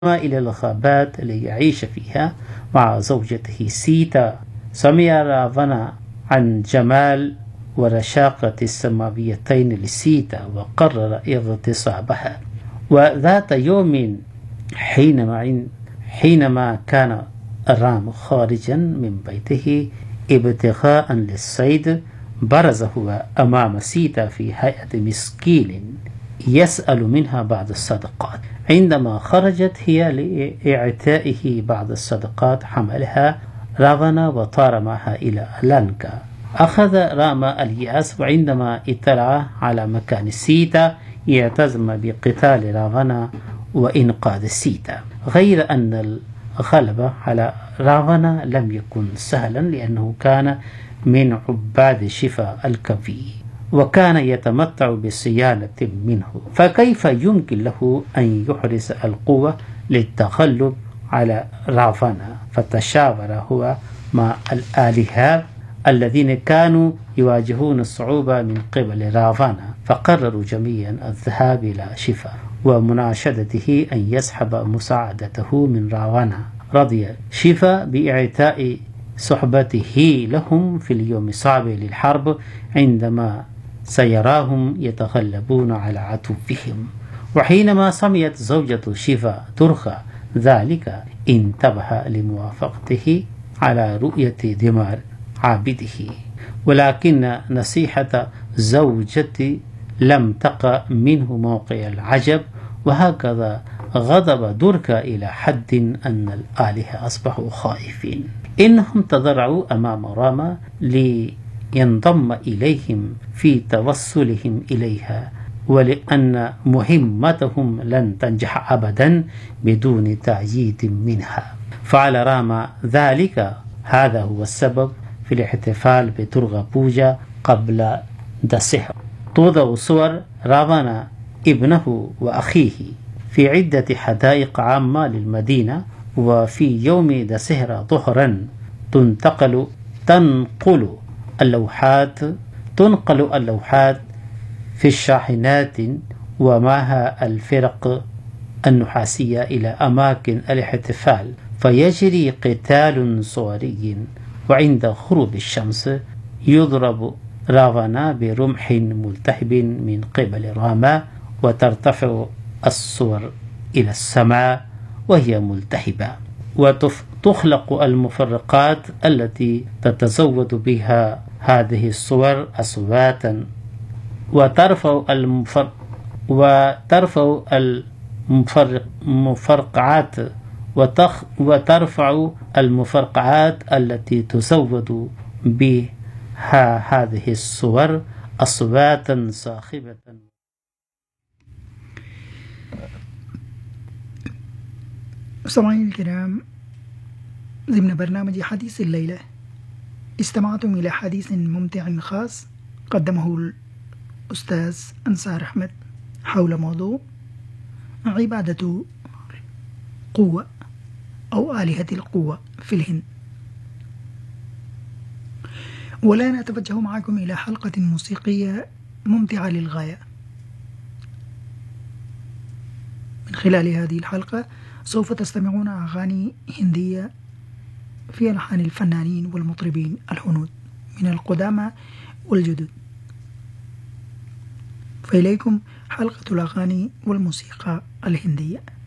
إلى الغابات ليعيش فيها مع زوجته سيتا. سمع رافانا عن جمال ورشاقة السماويتين لسيتا وقرر اغتصابها. وذات يوم حينما كان رام خارجا من بيته ابتغاء للصيد، برز هو أمام سيتا في هيئة مسكين يسأل منها بعض الصدقات. عندما خرجت هي لإعطائه بعض الصدقات حملها رافانا وطار معها إلى لانكا. أخذ راما اليأس، وعندما اطلع على مكان سيتا اعتزم بقتال رافانا وإنقاذ سيتا. غير أن الغلبة على رافانا لم يكن سهلا، لأنه كان من عباد شيفا الكوي وكان يتمتع بصيانة منه، فكيف يمكن له أن يحرز القوة للتغلب على رافانا؟ فتشاور هو مع الآلهة الذين كانوا يواجهون الصعوبة من قبل رافانا، فقرروا جميعا الذهاب إلى شيفا ومناشدته أن يسحب مساعدته من رافانا. رضي شيفا بإعطاء صحبته لهم في اليوم الصعب للحرب، عندما سيراهم يتغلبون على عدوهم. وحينما سمعت زوجة شيفا ترخى ذلك، انتبه لموافقته على رؤية دمار عابده، ولكن نصيحة زوجتي لم تقع منه موقع العجب، وهكذا غضب دركا إلى حد أن الآلهة أصبحوا خائفين. إنهم تضرعوا أمام راما لينضم إليهم في توصلهم إليها، ولأن مهمتهم لن تنجح أبدا بدون تأييد منها. فعل راما ذلك. هذا هو السبب في الاحتفال بدرغا بوجا قبل دسهرة. توضع صور رافانا ابنه وأخيه في عدة حدائق عامة للمدينة، وفي يوم دسهرة ظهرا تنقل اللوحات في الشاحنات ومعها الفرق النحاسية إلى أماكن الاحتفال، فيجري قتال صوري. وعند غروب الشمس يضرب رافانا برمح ملتهب من قبل راما، وترتفع الصور إلى السماء وهي ملتهبة، وتخلق المفرقات التي تتزود بها هذه الصور أصواتا، وترفع المفرقعات التي تزود بها هذه الصور أصواتا صاخبة. مستمعينا الكرام، ضمن برنامج حديث الليلة استمعتم إلى حديث ممتع خاص قدمه الأستاذ أنصار أحمد حول موضوع عبادة قوة أو آلهة القوة في الهند. والآن أتوجه معكم إلى حلقة موسيقية ممتعة للغاية. من خلال هذه الحلقة سوف تستمعون أغاني هندية في ألحان الفنانين والمطربين الهنود من القدامى والجدد. فإليكم حلقة الأغاني والموسيقى الهندية.